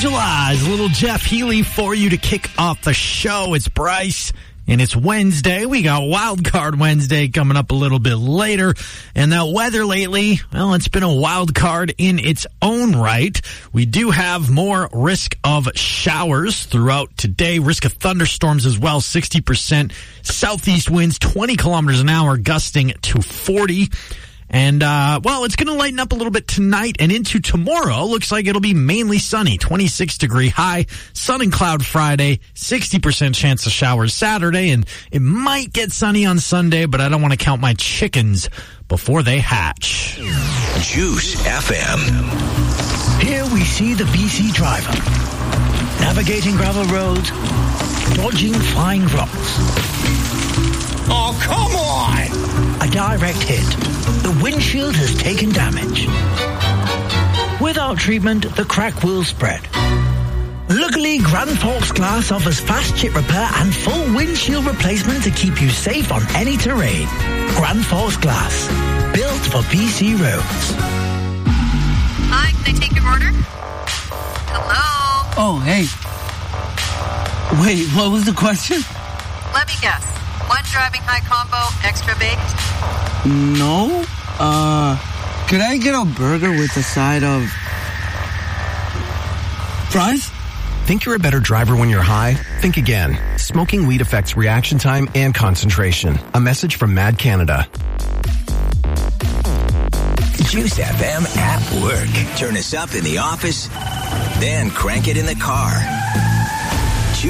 Evangelize, little Jeff Healy for you to kick off the show. It's Bryce, and it's Wednesday. We got Wild Card Wednesday coming up a little bit later. And that weather lately, well, it's been a wild card in its own right. We do have more risk of showers throughout today, risk of thunderstorms as well, 60%. Southeast winds, 20 kilometers an hour, gusting to 40. And, well, it's going to lighten up a little bit tonight and into tomorrow. Looks like it'll be mainly sunny, 26-degree high, sun and cloud Friday, 60% chance of showers Saturday, and it might get sunny on Sunday, but I don't want to count my chickens before they hatch. Juice FM. Here we see the BC driver, navigating gravel roads, dodging flying rocks. Oh, come on! A direct hit. The windshield has taken damage. Without treatment, the crack will spread. Luckily, Grand Forks Glass offers fast chip repair and full windshield replacement to keep you safe on any terrain. Grand Forks Glass, built for BC roads. Hi, can I take your order? Hello? Oh, hey. Wait, what was the question? Let me guess. One driving high combo, extra baked? No. Could I get a burger with a side of fries? Think you're a better driver when you're high? Think again. Smoking weed affects reaction time and concentration. A message from Mad Canada. Juice FM at work. Turn us up in the office, then crank it in the car.